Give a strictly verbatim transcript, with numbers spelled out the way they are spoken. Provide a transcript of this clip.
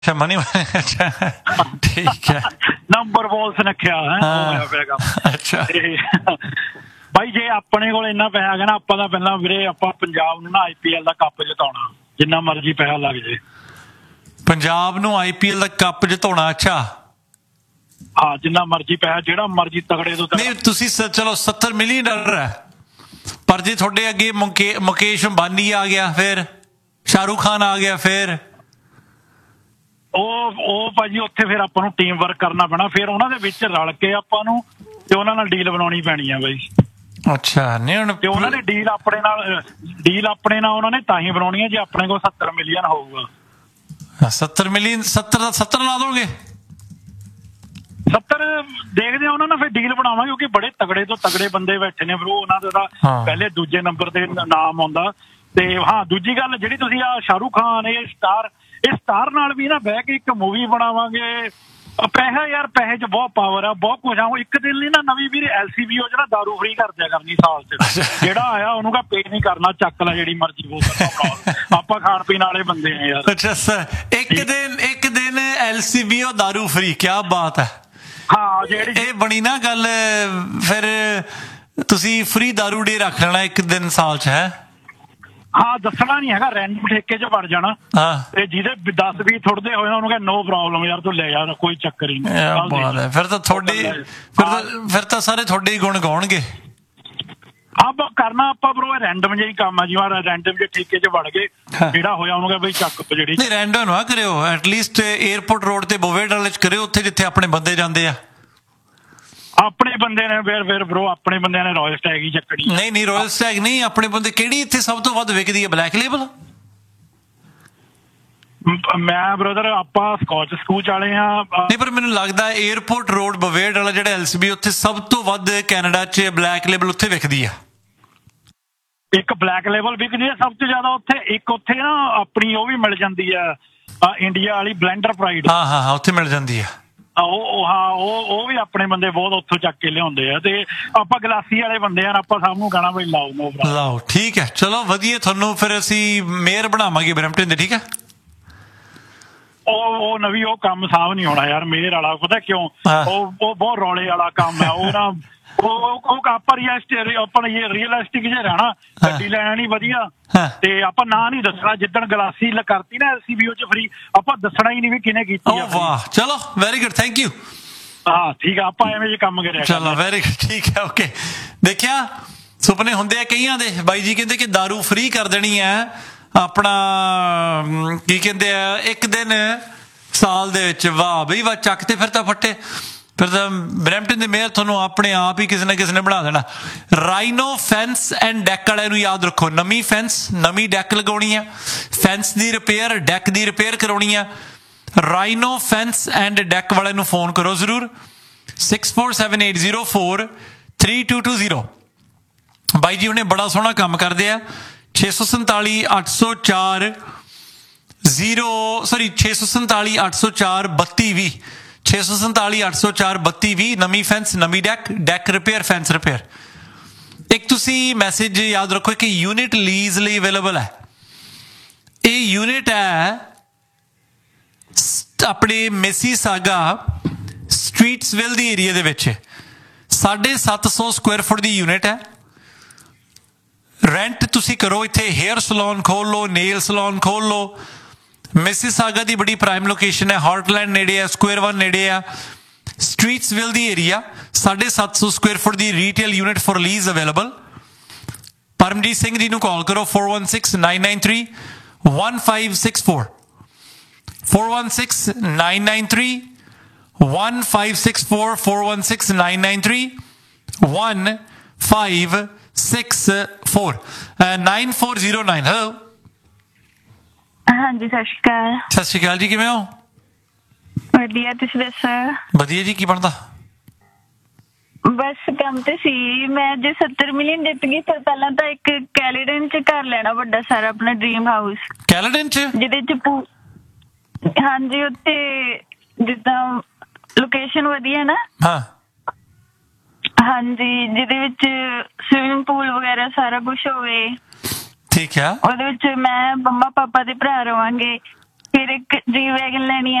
ਅੱਛਾ ਮਨੀ ਅੱਛਾ ਠੀਕ ਹੈ ਨੰਬਰ ਬੋਲ ਸੁਨੱਖਿਆ ਹੈ ਹੋਇਆ ਪਿਆ ਕੰਮ। ਅੱਛਾ ਬਾਈ ਜੇ ਆਪਣੇ ਕੋਲ ਇੰਨਾ ਪੈਸਾ ਹੈਗਾ ਨਾ ਆਪਾਂ ਤਾਂ ਪਹਿਲਾਂ ਵੀਰੇ ਆਪਾਂ ਪੰਜਾਬ ਨੂੰ ਨਾ ਆਈ ਪੀ ਐਲ ਦਾ ਕੱਪ ਜਿਤਾਉਣਾ ਜਿੰਨਾ ਮਰਜ਼ੀ ਪੈਸਾ ਲੱਗ ਜੇ। ਪੰਜਾਬ ਨੂੰ ਆਈ ਪੀ ਐਲ ਦਾ ਕੱਪ ਜਿਤਾਉਣਾ। ਅੱਛਾ ਹਾਂ ਜਿੰਨਾ ਮਰਜ਼ੀ ਪੈਸਾ ਜਿਹੜਾ ਮਰਜ਼ੀ ਤਗੜੇ ਤੋਂ ਨਹੀਂ ਤੁਸੀਂ ਚਲੋ ਸੱਤਰ ਮਿਲੀਅਨ ਡਾਲਰ ਹੈ ਪਰ ਜੇ ਤੁਹਾਡੇ ਅੱਗੇ ਮੁਕੇ ਮੁਕੇਸ਼ ਅੰਬਾਨੀ ਆ ਗਿਆ ਫਿਰ ਸ਼ਾਹਰੁਖ ਖਾਨ ਆ ਗਿਆ ਫਿਰ ਉਹ ਉਹ ਭਾਜੀ ਉੱਥੇ ਫਿਰ ਆਪਾਂ ਨੂੰ ਟੀਮ ਵਰਕ ਕਰਨਾ ਪੈਣਾ ਫਿਰ ਉਹਨਾਂ ਦੇ ਵਿੱਚ ਰਲ ਕੇ ਆਪਾਂ ਨੂੰ ਤੇ ਉਹਨਾਂ ਨਾਲ ਡੀਲ ਬਣਾਉਣੀ ਪੈਣੀ ਆ ਬਾਈ। ਅੱਛਾ ਨਹੀਂ ਹੁਣ ਤੇ ਉਹਨਾਂ ਨੇ ਡੀਲ ਆਪਣੇ ਨਾਲ ਡੀਲ ਆਪਣੇ ਨਾਲ ਉਹਨਾਂ ਨੇ ਤਾਂ ਹੀ ਬਣਾਉਣੀ ਹੈ ਜੇ ਆਪਣੇ ਕੋਲ ਸੱਤਰ ਮਿਲੀਅਨ ਹੋਊਗਾ। ਸੱਤਰ ਮਿਲੀਅਨ ਸੱਤਰ ਦਾ ਸੱਤਰ ਲਾ ਦੋਗੇ ਸੱਤਰ ਦੇਖਦੇ ਆ ਉਹਨਾਂ ਨਾਲ ਫਿਰ ਡੀਲ ਬਣਾਵਾਂਗੇ ਕਿਉਂਕਿ ਬੜੇ ਤਗੜੇ ਤੋਂ ਤਗੜੇ ਬੰਦੇ ਬੈਠੇ ਨੇ ਬਰੋ ਉਹਨਾਂ ਦਾ ਪਹਿਲੇ ਦੂਜੇ ਨੰਬਰ ਤੇ ਨਾਮ ਆਉਂਦਾ। ਤੇ ਹਾਂ ਦੂਜੀ ਗੱਲ ਜਿਹੜੀ ਤੁਸੀਂ ਆ ਸ਼ਾਹਰੁਖ ਖਾਨ ਇਹ ਸਟਾਰ ਇਹ ਸਟਾਰ ਨਾਲ ਵੀ ਨਾ ਬਹਿ ਕੇ ਇੱਕ ਮੂਵੀ ਬਣਾਵਾਂਗੇ। ਪੈਸਾ ਯਾਰ ਪੈਸੇ 'ਚ ਬਹੁਤ ਪਾਵਰ ਆ ਬਹੁਤ ਕੁਛ ਆ। ਉਹ ਇੱਕ ਦਿਨ ਲਈ ਨਾ ਨਵੀਂ ਵੀਰ ਐਲ ਸੀ ਬੀ ਓ ਜਿਹੜਾ ਦਾਰੂ ਫਰੀ ਕਰ ਦਿਆ ਕਰਨੀ ਸਾਲ 'ਚ ਜਿਹੜਾ ਆਇਆ ਉਹਨੂੰ ਕਾ ਪੇ ਨਹੀਂ ਕਰਨਾ ਚੱਕ ਲੈ ਜਿਹੜੀ ਮਰਜ਼ੀ ਬੋਤਲ ਆਪਾਂ ਖਾਣ ਪੀਣ ਵਾਲੇ ਬੰਦੇ ਆ ਯਾਰ। ਅੱਛਾ ਸਰ ਇੱਕ ਦਿਨ ਇੱਕ ਦਿਨ ਐਲ ਸੀ ਬੀ ਓ ਦਾਰੂ ਫਰੀ ਕਿਆ ਬਾਤ ਹੈ। ਹਾਂ ਜਿਹੜੀ ਇਹ ਬਣੀ ਨਾ ਗੱਲ ਫਿਰ ਤੁਸੀਂ ਫਰੀ ਦਾਰੂ ਡੇ ਰੱਖ ਲੈਣਾ ਇੱਕ ਦਿਨ ਸਾਲ 'ਚ ਹੈ। ਹਾਂ ਦੱਸਣਾ ਨੀ ਹੈਗਾ ਰੈਂਡਮ ਠੇਕੇ 'ਚ ਵੜ ਜਾਣਾ ਤੇ ਜਿਹਦੇ ਦਸ ਵੀਹ ਥੁੜਦੇ ਹੋਏ ਉਹਨੂੰ ਕਹਿੰਦਾ ਨੋ ਪ੍ਰੋਬਲਮ ਯਾਰ ਤੂੰ ਲੈ ਯਾਰ ਕੋਈ ਚੱਕਰ ਹੀ ਨਹੀਂ। ਫਿਰ ਤਾਂ ਤੁਹਾਡੇ ਫਿਰ ਤਾਂ ਫਿਰ ਤਾਂ ਸਾਰੇ ਤੁਹਾਡੇ ਹੀ ਗੁਣ ਗਾਉਣਗੇ। ਆਪ ਕਰਨਾ ਆਪਾਂ ਬਰੋ ਰੈਂਡਮ ਜਿਹਾ ਹੀ ਕੰਮ ਆ ਜਿਵੇਂ ਰੈਂਡਮ ਜਿਹੇ ਠੇਕੇ 'ਚ ਵੜ ਗਏ ਜਿਹੜਾ ਹੋਇਆ ਉਹਨੂੰ ਕਹਿੰਦਾ ਬਈ ਚੱਕ ਜਿਹੜੀ ਨਹੀਂ ਰੈਂਡਮ ਨਾ ਕਰਿਓ ਐਟਲੀਸਟ ਏਅਰਪੋਰਟ ਰੋਡ ਤੇ ਬੋਵੇਡਾਲੇ 'ਚ ਕਰਿਓ ਉੱਥੇ ਜਿੱਥੇ ਆਪਣੇ ਬੰਦੇ ਜਾਂਦੇ ਆ। ਆਪਣੇ ਬੰਦੇ ਨੇ ਫਿਰ ਫਿਰ ਬਰੋ ਆਪਣੇ ਬੰਦਿਆਂ ਨੇ ਰਾਇਲ ਸਟੈਗ ਹੀ ਚੱਕਣੀ। ਨਹੀਂ ਨਹੀਂ ਰਾਇਲ ਸਟੈਗ ਨਹੀਂ ਆਪਣੇ ਬੰਦੇ ਕਿਹੜੀ ਇੱਥੇ ਸਭ ਤੋਂ ਵੱਧ ਵਿਕਦੀ ਹੈ ਬਲੈਕ ਲੇਬਲ। ਮੈਂ ਬ੍ਰਦਰ ਆਪਾਂ ਸਕਾਚ ਸਕੂਚ ਵਾਲੇ ਆ ਨਹੀਂ ਪਰ ਮੈਨੂੰ ਲੱਗਦਾ ਏਅਰਪੋਰਟ ਰੋਡ ਬਵੇਡ ਵਾਲਾ ਜਿਹੜਾ ਐਲ ਸੀ ਬੀ ਉੱਥੇ ਸਭ ਤੋਂ ਵੱਧ ਕੈਨੇਡਾ 'ਚ ਬਲੈਕ ਲੇਬਲ ਉੱਥੇ ਵਿਕਦੀ ਆ। ਇੱਕ ਬਲੈਕ ਲੇਬਲ ਵਿਕਦੀ ਹੈ ਸਭ ਤੋਂ ਜ਼ਿਆਦਾ ਉੱਥੇ ਇੱਕ ਉੱਥੇ ਨਾ ਆਪਣੀ ਉਹ ਵੀ ਮਿਲ ਜਾਂਦੀ ਆ ਇੰਡੀਆ ਵਾਲੀ ਬਲੈਂਡਰ ਪ੍ਰਾਈਡ। ਹਾਂ ਹਾਂ ਹਾਂ ਉੱਥੇ ਮਿਲ ਜਾਂਦੀ ਆ ਉਹ ਹਾਂ ਉਹ ਉਹ ਵੀ ਆਪਣੇ ਬੰਦੇ ਬਹੁਤ ਉੱਥੋਂ ਚੱਕ ਕੇ ਲਿਆਉਂਦੇ ਆ ਤੇ ਆਪਾਂ ਗਲਾਸੀ ਵਾਲੇ ਬੰਦੇ ਆ ਆਪਾਂ ਸਭ ਨੂੰ ਕਹਿਣਾ ਬਈ ਲਾਓ ਨੋ ਲਾਓ ਠੀਕ ਹੈ ਚਲੋ ਵਧੀਆ ਤੁਹਾਨੂੰ ਫਿਰ ਅਸੀਂ ਮੇਅਰ ਬਣਾਵਾਂਗੇ ਬਰੈਂਪਟਨ ਦੇ ਠੀਕ ਹੈ। ਉਹ ਉਹ ਨਵੀਂ ਉਹ ਕੰਮ ਸਾਂਭ ਨਹੀਂ ਹੋਣਾ ਯਾਰ ਮੇਅਰ ਵਾਲਾ ਪਤਾ ਕਿਉਂ ਉਹ ਉਹ ਬਹੁਤ ਰੌਲੇ ਵਾਲਾ ਕੰਮ ਹੈ ਉਹ ਨਾ ਉਹ ਉਹ ਆਪਾਂ ਰੀਅਲਿਸਟਿਕ ਆਪਾਂ ਇਹ ਰੀਅਲਿਸਟਿਕ ਜਿਹਾ ਰਹਿਣਾ ਗੱਡੀ ਲੈਣਾ ਨਹੀਂ ਵਧੀਆ ਤੇ ਆਪਾਂ ਨਾਂ ਨਹੀਂ ਦੱਸਣਾ ਜਿੱਦਣ ਗਲਾਸੀ ਕਰਤੀ ਨਾ ਐਲ ਸੀ ਬੀ ਓ 'ਚ ਫਰੀ ਆਪਾਂ ਦੱਸਣਾ ਹੀ ਨਹੀਂ ਵੀ ਕਿਹਨੇ ਕੀਤੀ ਆ। ਵਾਹ ਚਲੋ ਵੈਰੀ ਗੁੱਡ ਥੈਂਕ ਯੂ। ਹਾਂ ਠੀਕ ਆ ਆਪਾਂ ਐਵੇਂ ਜੇ ਕੰਮ ਕਰਿਆ ਚਲੋ ਵੈਰੀ ਗੁੱਡ ਠੀਕ ਹੈ ਓਕੇ। ਦੇਖਿਆ ਸੁਪਨੇ ਹੁੰਦੇ ਆ ਕਈਆਂ ਦੇ ਬਾਈ ਜੀ ਕਹਿੰਦੇ ਕਿ ਦਾਰੂ ਫਰੀ ਕਰ ਦੇਣੀ ਹੈ ਆਪਣਾ ਕੀ ਕਹਿੰਦੇ ਆ ਇੱਕ ਦਿਨ ਸਾਲ ਦੇ ਵਿੱਚ। ਵਾਹ ਬਈ ਵਾਹ ਚੱਕ ਤੇ ਫਿਰ ਤਾਂ ਫੱਟੇ ਫਿਰ ਤਾਂ ਬਰੈਂਪਟਨ ਦੇ ਮੇਅਰ ਤੁਹਾਨੂੰ ਆਪਣੇ ਆਪ ਹੀ ਕਿਸੇ ਨਾ ਕਿਸੇ ਨੇ ਬਣਾ ਦੇਣਾ। ਰਾਈਨੋ ਫੈਂਸ ਐਂਡ ਡੈਕ ਵਾਲਿਆਂ ਨੂੰ ਯਾਦ ਰੱਖੋ ਨਵੀਂ ਫੈਂਸ ਨਵੀਂ ਡੈਕ ਲਗਾਉਣੀ ਆ ਫੈਂਸ ਦੀ ਰਿਪੇਅਰ ਡੈਕ ਦੀ ਰਿਪੇਅਰ ਕਰਾਉਣੀ ਆ ਰਾਈਨੋ ਫੈਂਸ ਐਂਡ ਡੈਕ ਵਾਲਿਆਂ ਨੂੰ ਫੋਨ ਕਰੋ ਜ਼ਰੂਰ six four seven eight zero four three two two zero. ਬਾਈ ਜੀ ਉਹਨੇ ਬੜਾ ਸੋਹਣਾ ਕੰਮ ਕਰਦੇ ਆ ਛੇ ਸੌ ਸੰਤਾਲੀ ਅੱਠ ਸੌ ਚਾਰ ਜ਼ੀਰੋ ਸੋਰੀ ਛੇ ਸੌ ਸੰਤਾਲੀ ਅੱਠ ਸੌ ਚਾਰ ਬੱਤੀ ਵੀਹ ਛੇ ਸੌ ਸੰਤਾਲੀ ਅੱਠ ਸੌ ਚਾਰ ਬੱਤੀ ਵੀਹ ਨਵੀਂ ਫੈਂਸ ਨਵੀਂ deck deck repair fence repair. ਇੱਕ ਤੁਸੀਂ ਮੈਸੇਜ ਯਾਦ ਰੱਖੋ ਕਿ ਯੂਨਿਟ ਲੀਜ਼ ਲਈ ਅਵੇਲੇਬਲ ਹੈ। ਇਹ ਯੂਨਿਟ ਹੈ ਆਪਣੇ ਮਿਸੀਸਾਗਾ ਸਟਰੀਟਸਵਿਲ ਦੀ ਏਰੀਆ ਦੇ ਵਿੱਚ ਸਾਢੇ ਸੱਤ ਸੌ ਸਕੁਆਇਰ ਫੁੱਟ ਦੀ ਯੂਨਿਟ ਹੈ। ਰੈਂਟ ਤੁਸੀਂ ਕਰੋ ਇੱਥੇ ਹੇਅਰ ਸਲੂਨ ਖੋਲ ਲਓ ਨੇਲ ਸਲੂਨ ਖੋਲ ਲਓ। ਮਿਸੀਸਾਗਾ ਦੀ ਬੜੀ ਪ੍ਰਾਈਮ ਲੋਕੇਸ਼ਨ ਹੈ ਹਾਰਟਲੈਂਡ ਨੇੜੇ ਆ ਸਕੁਆਇਰ ਵਨ ਨੇੜੇ ਆ ਸਟਰੀਟਸਵਿਲ ਦੀ ਏਰੀਆ ਸਾਢੇ ਸੱਤ ਸੌ Square foot the retail unit for lease available. Paramjit Singh ji ਨੂੰ ਕਾਲ ਕਰੋ four one six nine nine three one five six four four one six nine nine three one five six four four one six nine nine three one five six four nine four zero nine। Hello ਹਾਂਜੀ ਸਤਿ ਸ਼੍ਰੀ ਅਕਾਲ। ਸਤਿ ਸ਼੍ਰੀ ਅਕਾਲ ਜੀ ਕਿਵੇਂ ਹੋ? ਵਧੀਆ ਤੁਸੀਂ ਦੱਸੋ? ਵਧੀਆ ਜੀ ਕੀ ਬਣਦਾ? ਬਸ ਕੰਮ ਤੇ ਸੀ ਮੈਂ ਜੇ ਸੱਤਰ ਮਿਲੀਅਨ ਜਿੱਤ ਗਈ ਫਿਰ ਪਹਿਲਾਂ ਤਾਂ ਇੱਕ ਕੈਲੇਡਨ ਚ ਘਰ ਲੈਣਾ ਵੱਡਾ ਸਾਰਾ ਆਪਣਾ ਡ੍ਰੀਮ ਹਾਊਸ। ਕੈਲੇਡਨ ਚ ਜਿਹਦੇ ਚ ਹਾਂਜੀ ਉੱਥੇ ਜਿੱਦਾਂ ਲੋਕੇਸ਼ਨ ਵਧੀਆ ਨਾ ਹਾਂ ਹਾਂਜੀ ਜਿਹਦੇ ਵਿੱਚ ਸਵਿਮਿੰਗ ਪੂਲ ਵਗੈਰਾ ਸਾਰਾ ਕੁਛ ਹੋਵੇ ਠੀਕ ਹੈ। ਉਹਦੇ ਵਿੱਚ ਮੈਂ ਮੰਮਾ ਪਾਪਾ ਦੇ ਭਰਾ ਰਵਾਂਗੇ ਫਿਰ ਇੱਕ ਜੀ ਵੈਗਨ ਲੈਣੀ